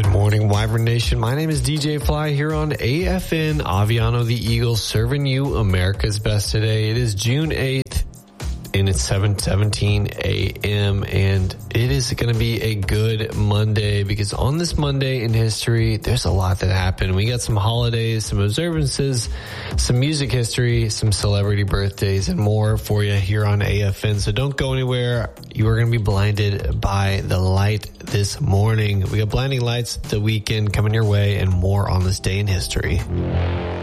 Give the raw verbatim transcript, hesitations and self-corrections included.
Morning, Wyvern Nation. My name is D J Fly here on A F N Aviano the Eagle, serving you America's best today. It is June eighth and it's seven seventeen a.m. and it is going to be a good Monday because on this Monday in history, there's a lot that happened. We got some holidays, some observances, some music history, some celebrity birthdays, and more for you here on A F N. So don't go anywhere. You are going to be blinded by the light this morning. We got blinding lights the weekend coming your way and more on this day in history.